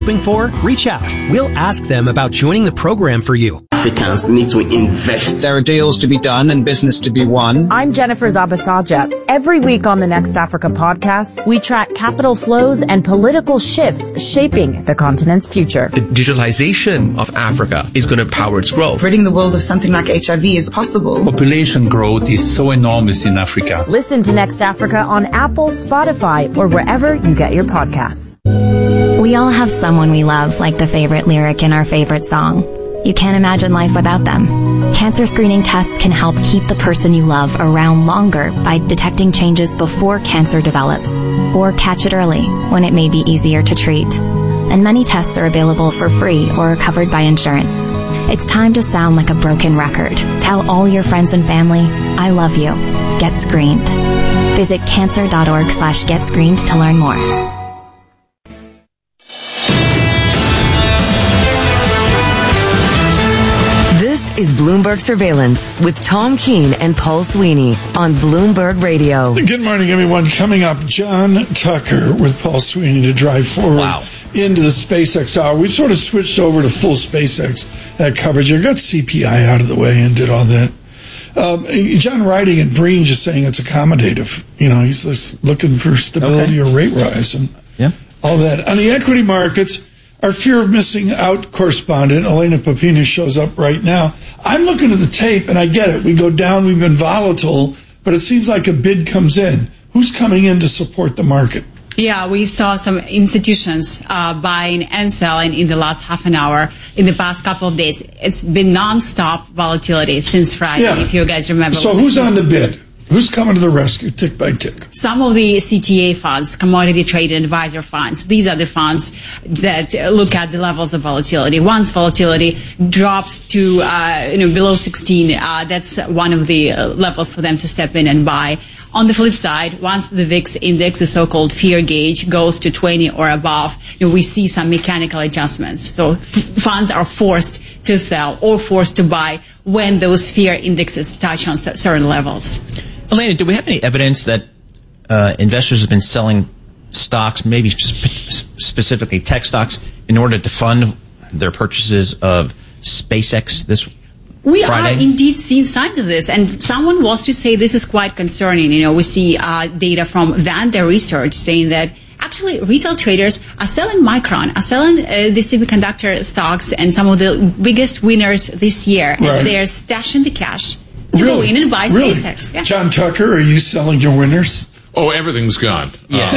For? Reach out. We'll ask them about joining the program for you. Africans need to invest. There are deals to be done and business to be won. I'm Jennifer Zabasaja. Every week on the Next Africa podcast, we track capital flows and political shifts shaping the continent's future. The digitalization of Africa is going to power its growth. Ridding the world of something like HIV is possible. Population growth is so enormous in Africa. Listen to Next Africa on Apple, Spotify, or wherever you get your podcasts. We all have someone we love, like the favorite lyric in our favorite song. You can't imagine life without them. Cancer screening tests can help keep the person you love around longer by detecting changes before cancer develops, or catch it early when it may be easier to treat. And many tests are available for free or are covered by insurance. It's time to sound like a broken record. Tell all your friends and family, I love you. Get screened. Visit cancer.org/getscreened to learn more. This is Bloomberg Surveillance with Tom Keene and Paul Sweeney on Bloomberg Radio. Good morning, everyone. Coming up, John Tucker with Paul Sweeney to drive forward into the SpaceX hour. We've sort of switched over to full SpaceX coverage. I got CPI out of the way and did all that. John writing at Breen just saying it's accommodative. You know, he's just looking for stability or rate rise and all that. On the equity markets, our fear of missing out correspondent, Elena Papina, shows up right now. I'm looking at the tape, and I get it. We go down, we've been volatile, but it seems like a bid comes in. Who's coming in to support the market? Yeah, we saw some institutions buying and selling in the last half an hour in the past couple of days. It's been nonstop volatility since Friday, if you guys remember. So who's on the bid? Who's coming to the rescue, tick by tick? Some of the CTA funds, commodity trade and advisor funds, these are the funds that look at the levels of volatility. Once volatility drops to below 16, that's one of the levels for them to step in and buy. On the flip side, once the VIX index, the so-called fear gauge, goes to 20 or above, we see some mechanical adjustments. So funds are forced to sell or forced to buy when those fear indexes touch on certain levels. Elena, do we have any evidence that investors have been selling stocks, maybe specifically tech stocks, in order to fund their purchases of SpaceX this Friday? We are indeed seeing signs of this, and someone wants to say this is quite concerning. We see data from Vanda Research saying that actually retail traders are selling Micron, are selling the semiconductor stocks and some of the biggest winners this year as they are stashing the cash to go in and buy SpaceX. Yeah. John Tucker, are you selling your winners? Oh, everything's gone.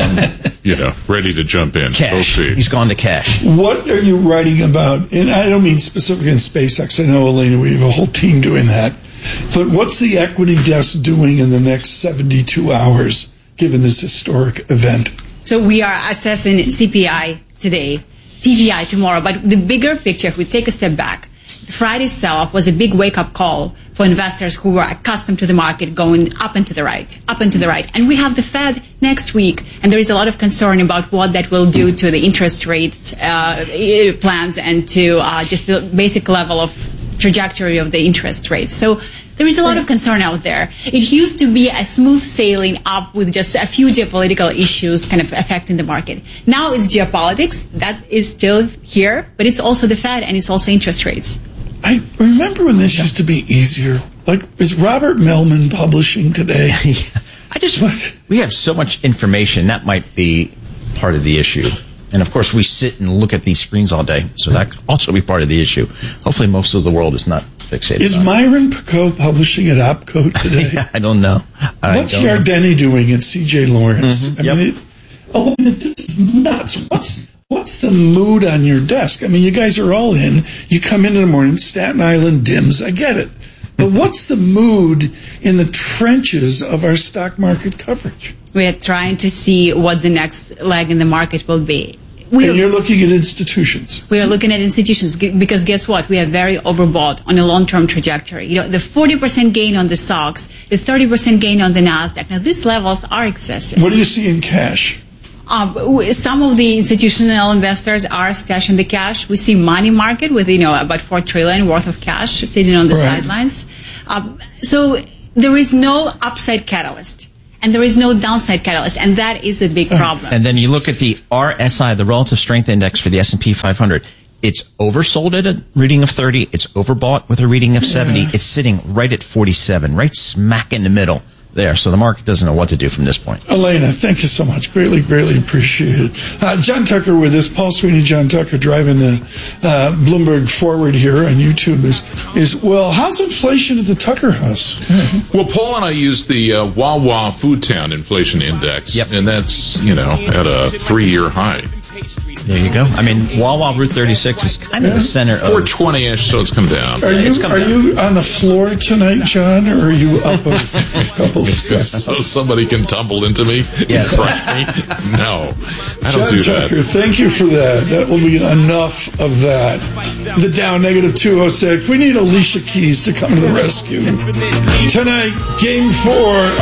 Yeah. Ready to jump in. Cash. We'll see. He's gone to cash. What are you writing about? And I don't mean specifically in SpaceX. I know, Elena, we have a whole team doing that. But what's the equity desk doing in the next 72 hours, given this historic event? So we are assessing CPI today, PPI tomorrow. But the bigger picture, if we take a step back, the Friday sell-off was a big wake-up call for investors who were accustomed to the market going up and to the right. And we have the Fed next week, and there is a lot of concern about what that will do to the interest rates plans and to just the basic level of trajectory of the interest rates. So there is a lot of concern out there. It used to be a smooth sailing up with just a few geopolitical issues kind of affecting the market. Now it's geopolitics. That is still here, but it's also the Fed and it's also interest rates. I remember when this used to be easier. Like, is Robert Mellman publishing today? We have so much information. That might be part of the issue. And, of course, we sit and look at these screens all day, so that could also be part of the issue. Hopefully most of the world is not fixated Is on Myron Picot publishing at OpCo today? I don't know. What's Yardeni doing at C.J. Lawrence? This is nuts. What's the mood on your desk? I mean, you guys are all in. You come in the morning, Staten Island dims. I get it. But what's the mood in the trenches of our stock market coverage? We are trying to see what the next leg in the market will be. And you're looking at institutions. We are looking at institutions because guess what? We are very overbought on a long-term trajectory. The 40% gain on the SOX, the 30% gain on the NASDAQ. Now, these levels are excessive. What do you see in cash? Some of the institutional investors are stashing the cash. We see money market with, about $4 trillion worth of cash sitting on the sidelines. So there is no upside catalyst. and there is no downside catalyst, and that is a big problem. And then you look at the RSI, the Relative Strength Index for the S&P 500. It's oversold at a reading of 30. It's overbought with a reading of 70. It's sitting right at 47, right smack in the middle there. So the market doesn't know what to do from this point. Elena, thank you so much. Greatly, greatly appreciated. John Tucker with us. Paul Sweeney, John Tucker, driving the Bloomberg Forward here on YouTube is well, how's inflation at the Tucker House? Well, Paul and I use the Wawa Foodtown Inflation Index, and that's, at a 3-year high. There you go. I mean, Wawa Route 36 is kind of the center of 420-ish, so it's come down. Are you on the floor tonight, John, or are you up a couple steps? So somebody can tumble into me and crush me? No, I don't do that. Tucker, thank you for that. That will be enough of that. The Dow negative 206. We need Alicia Keys to come to the rescue. Tonight, Game 4.